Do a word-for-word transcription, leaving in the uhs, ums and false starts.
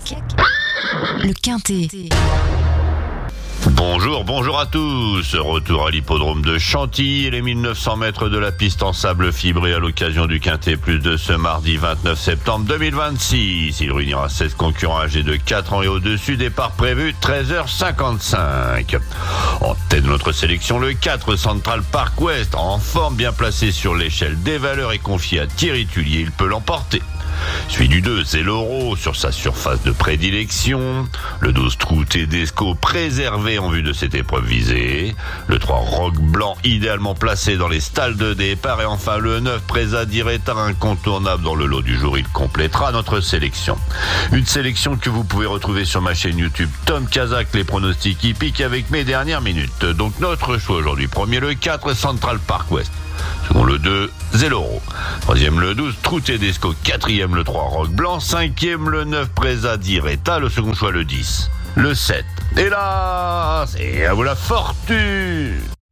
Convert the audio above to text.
le Quintet. Bonjour, bonjour à tous. Retour à l'hippodrome de Chantilly et les mille neuf cents mètres de la piste en sable fibré à l'occasion du Quintet Plus de ce mardi vingt-neuf septembre deux mille vingt-six. Il réunira seize concurrents âgés de quatre ans et au-dessus. Départ prévu treize heures cinquante-cinq. En tête de notre sélection, le quatre Central Park West, en forme, bien placé sur l'échelle des valeurs et confié à Thierry Tullier. Il peut l'emporter. Suivi du deux, Zelloro sur sa surface de prédilection. Le douze, Trou Tedesco, préservé en vue de cette épreuve visée. Le trois, Roc Blanc, idéalement placé dans les stalles de départ. Et enfin le neuf, Presa Diretta, incontournable dans le lot du jour. Il complétera notre sélection. Une sélection que vous pouvez retrouver sur ma chaîne YouTube Tom Kazak, les pronostics hippiques avec mes dernières minutes. Donc notre choix aujourd'hui, premier le quatre Central Park West. Second le deux, Zelloro. Troisième le douze, Trou Tedesco. Quatrième le trois, Roc Blanc. Cinquième le neuf, Presa Diretta. Le second choix le dix. Le sept. Et là, c'est à vous la fortune.